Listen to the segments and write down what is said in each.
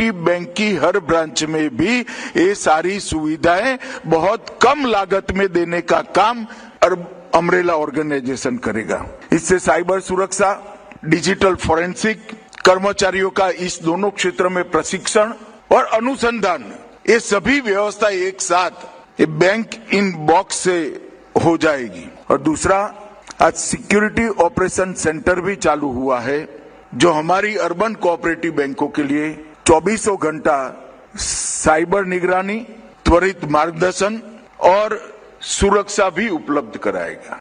Cooperative bank की हर branch में भी ये सारी सुविधाएं बहुत कम लागत में देने का काम अम्ब्रेला ऑर्गेनाइजेशन करेगा। इससे साइबर सुरक्षा, डिजिटल फोरेंसिक, कर्मचारियों का इस दोनों क्षेत्र में प्रशिक्षण और अनुसंधान, ये सभी व्यवस्था एक साथ ये बैंक इन बॉक्स से हो जाएगी। और दूसरा, आज सिक्योरिटी ऑपरेशन सेंटर भी चालू हुआ है, जो हमारी अर्बन कोऑपरेटिव बैंकों के लिए 24 घंटा साइबर निगरानी, त्वरित मार्गदर्शन और सुरक्षा भी उपलब्ध कराएगा।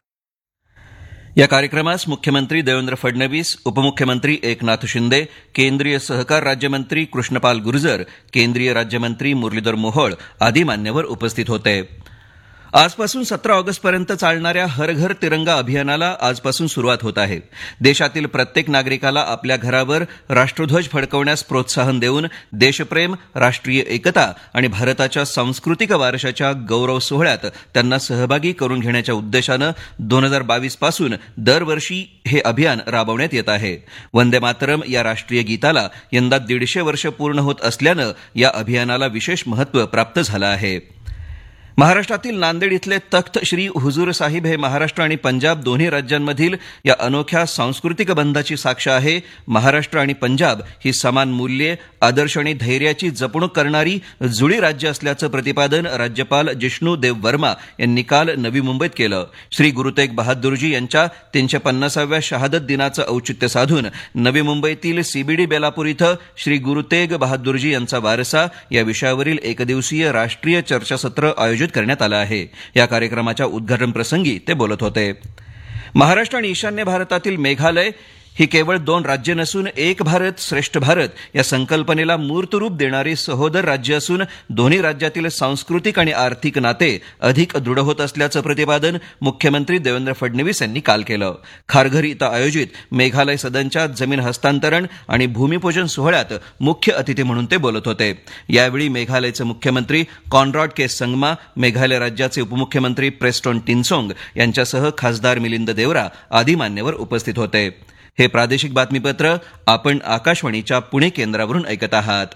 या कार्यक्रमास मुख्यमंत्री देवेंद्र फडणवीस, उपमुख्यमंत्री एकनाथ शिंदे, केंद्रीय सहकार राज्यमंत्री कृष्णपाल गुर्जर, केंद्रीय राज्यमंत्री मुरलीधर मोहोळ आदी मान्यवर उपस्थित होते। आजपासून 17 ऑगस्टपर्यंत चालणाऱ्या हर घर तिरंगा अभियानाला आजपासून सुरुवात होत आहे। देशातील प्रत्येक नागरिकाला आपल्या घरावर राष्ट्रध्वज फडकवण्यास प्रोत्साहन देऊन देशप्रेम, राष्ट्रीय एकता आणि भारताच्या सांस्कृतिक वारशाच्या गौरव सोहळ्यात त्यांना सहभागी करून घेण्याच्या उद्देशानं 2022 पासून दरवर्षी हे अभियान राबवण्यात येत आहे। वंदे मातरम या राष्ट्रीय गीताला यंदा 150 वर्ष पूर्ण होत असल्यानं या अभियानाला विशेष महत्त्व प्राप्त झालं आहे। महाराष्ट्रातील नांदेड इथले तख्त श्री हुजूर साहिब हे महाराष्ट्र आणि पंजाब दोन्ही राज्यांमधील या अनोख्या सांस्कृतिक बंधाची साक्ष आहे। महाराष्ट्र आणि पंजाब ही समान मूल्ये, आदर्श आणि धैर्याची जपणूक करणारी जुळी राज्य असल्याचं प्रतिपादन राज्यपाल जिष्णू देव वर्मा यांनी काल नवी मुंबईत केलं। श्री गुरु तेग बहादुरजी यांच्या 350व्या शहादत दिनाचं औचित्य साधून नवी मुंबईतील सीबीडी बेलापूर इथं श्री गुरु तेग बहादुरजी यांचा वारसा या विषयावरील एकदिवसीय राष्ट्रीय चर्चासत्र आयोजित करण्यात आलं आहे। या कार्यक्रमाच्या उद्घाटन प्रसंगी ते बोलत होते। महाराष्ट्र आणि ईशान्य भारतातील मेघालय ही केवळ 2 राज्य नसून एक भारत श्रेष्ठ भारत या संकल्पनेला मूर्त रूप देणारी सहोदर राज्य असून दोन्ही राज्यातील सांस्कृतिक आणि आर्थिक नाते अधिक दृढ होत असल्याचं प्रतिपादन मुख्यमंत्री देवेंद्र फडणवीस यांनी काल केलं। खारघर इथं आयोजित मेघालय सदनच्या जमीन हस्तांतरण आणि भूमिपूजन सोहळ्यात मुख्य अतिथी म्हणून ते बोलत होते। यावेळी मेघालयचे मुख्यमंत्री कॉनरॉड के संगमा, मेघालय राज्याचे उपमुख्यमंत्री प्रेस्टोन टिनसोंग यांच्यासह खासदार मिलिंद देवरा आदी मान्यवर उपस्थित होते। हे प्रादेशिक बातमीपत्र आपण आकाशवाणीच्या पुणे केंद्रावरून ऐकत आहात।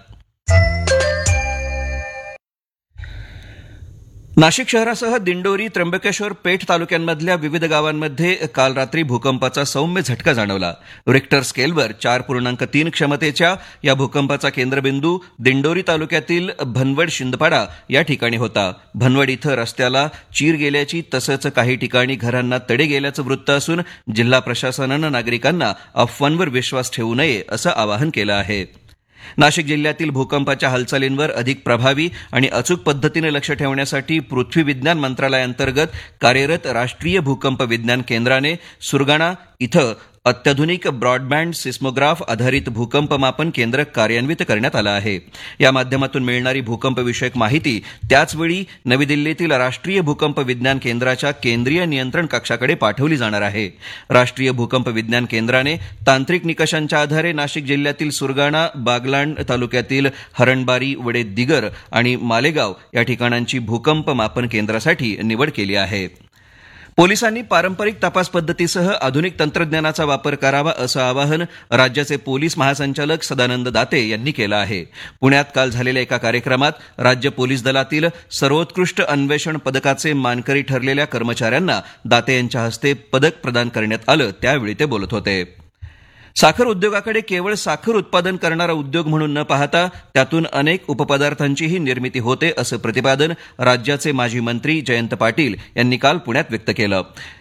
नाशिक शहरासह दिंडोरी, त्र्यंबकेश्वर, पेठ तालुक्यांमधल्या विविध गावांमध्ये काल रात्री भूकंपाचा सौम्य झटका जाणवला। रिक्टर स्केलवर 4.3 क्षमतेच्या या भूकंपाचा केंद्रबिंदू दिंडोरी तालुक्यातील भनवड शिंदपाडा या ठिकाणी होता। भनवड इथं रस्त्याला चीर गेल्याची तसंच काही ठिकाणी घरांना तडे गेल्याचं वृत्त असून जिल्हा प्रशासनानं नागरिकांना अफवांवर विश्वास ठेवू नये असं आवाहन केलं आहे। नाशिक जिल्ह्यातील भूकंपाच्या हालचालींवर अधिक प्रभावी आणि अचूक पद्धतीने लक्ष ठेवण्यासाठी पृथ्वी विज्ञान मंत्रालयाअंतर्गत कार्यरत राष्ट्रीय भूकंप विज्ञान केंद्राने सुरगाणा इथं अत्याधुनिक ब्रॉडबँड सिस्मोग्राफ आधारित भूकंप मापन केंद्र कार्यान्वित करण्यात आलं आहे। या माध्यमातून मिळणारी भूकंपविषयक माहिती त्याचवेळी नवी दिल्लीतील राष्ट्रीय भूकंप विज्ञान केंद्राच्या केंद्रीय नियंत्रण कक्षाकडे पाठवली जाणार आहे। राष्ट्रीय भूकंप विज्ञान केंद्राने तांत्रिक निकषांच्या आधारे नाशिक जिल्ह्यातील सुरगाणा, बागलाण तालुक्यातील हरणबारी, वडे दिगर आणि मालेगाव या ठिकाणांची भूकंप मापन केंद्रासाठी निवड केली आहे। पोलिसांनी पारंपरिक तपास पद्धतीसह आधुनिक तंत्रज्ञानाचा वापर करावा असं आवाहन राज्याचे पोलीस महासंचालक सदानंद दाते यांनी केलं आहे। पुण्यात काल झालेल्या एका कार्यक्रमात राज्य पोलीस दलातील सर्वोत्कृष्ट अन्वेषण पदकाचे मानकरी ठरलेल्या कर्मचाऱ्यांना दाते यांच्या हस्ते पदक प्रदान करण्यात आलं, त्यावेळी ते बोलत होते। साखर उद्योगाकडे केवळ साखर उत्पादन करणारा उद्योग म्हणून न पाहता त्यातून अनेक उपपदार्थांचीही निर्मिती होते असं प्रतिपादन राज्याचे माजी मंत्री जयंत पाटील यांनी काल पुण्यात व्यक्त केलं।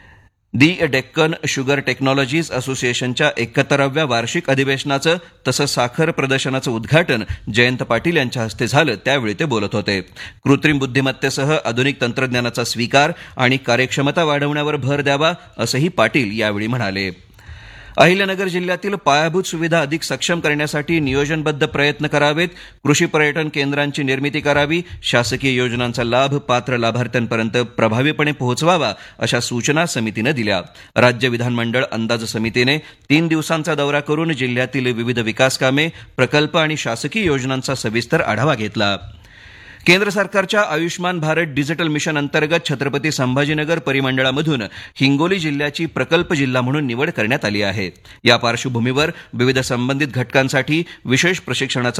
दी डेक्कन शुगर टेक्नॉलॉजीज असोसिएशनच्या 71व्या वार्षिक अधिवेशनाचं तसंच साखर प्रदर्शनाचं उद्घाटन जयंत पाटील यांच्या हस्ते झालं, त्यावेळी ते बोलत होते। कृत्रिम बुद्धिमत्तेसह आधुनिक तंत्रज्ञानाचा स्वीकार आणि कार्यक्षमता वाढवण्यावर भर द्यावा असंही पाटील यावेळी म्हणाले। अहिल्यानगर जिल्ह्यातील पायाभूत सुविधा अधिक सक्षम करण्यासाठी नियोजनबद्ध प्रयत्न करावेत, कृषी पर्यटन केंद्रांची निर्मिती करावी, शासकीय योजनांचा लाभ पात्र लाभार्थ्यांपर्यंत प्रभावीपणे पोहोचवावा अशा सूचना समितीनं दिल्या। राज्य विधानमंडळ अंदाज समितीने 3 दिवसांचा दौरा करून जिल्ह्यातील विविध विकास कामे, प्रकल्प आणि शासकीय योजनांचा सविस्तर आढावा घेतला। केंद्र सरकारच्या आयुष्मान भारत डिजिटल मिशन अंतर्गत छत्रपती संभाजीनगर परिमंडळामधून हिंगोली जिल्ह्याची प्रकल्प जिल्हा म्हणून निवड करण्यात आली आहे। या पार्श्वभूमीवर विविध संबंधित घटकांसाठी विशेष प्रशिक्षणाचा